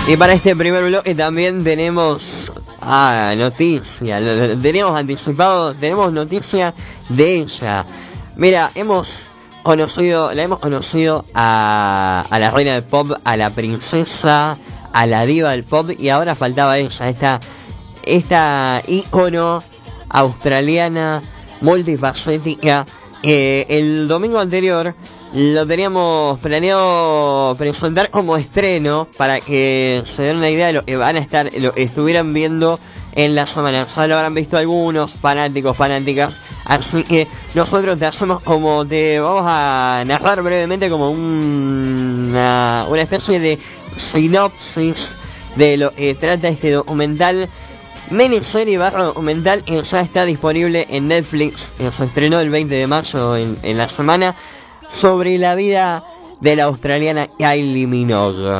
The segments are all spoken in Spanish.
Y para este primer bloque también tenemos noticia, teníamos anticipado, tenemos noticia de ella. Mira, la hemos conocido a la reina del pop, a la princesa, a la diva del pop, y ahora faltaba ella, esta ícono australiana, multifacética. El domingo anterior lo teníamos planeado presentar como estreno para que se den una idea de lo que lo estuvieran viendo en la semana. Ya lo habrán visto algunos fanáticas, así que nosotros te vamos a narrar brevemente como una especie de sinopsis de lo que trata este documental, miniserie / documental, que ya está disponible en Netflix, que se estrenó el 20 de mayo en la semana, sobre la vida de la australiana Kylie Minogue.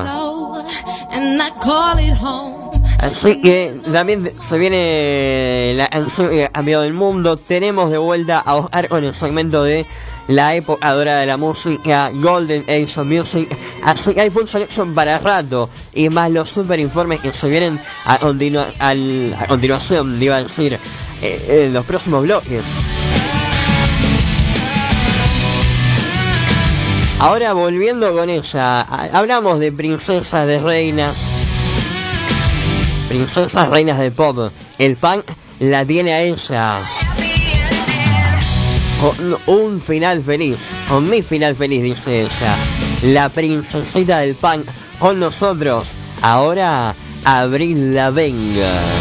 Así que también se viene la canción que ha cambiado el mundo. Tenemos de vuelta a Oscar con el segmento de la época dorada de la música, Golden Age of Music. Así que hay full selection para rato, y más los super informes que se vienen a continuación, iba a decir, en los próximos bloques. Ahora volviendo con ella, hablamos de princesas, de reinas del pop. El punk la tiene a ella con un final feliz, con mi final feliz, dice ella. La princesita del punk con nosotros, ahora Avril Lavigne.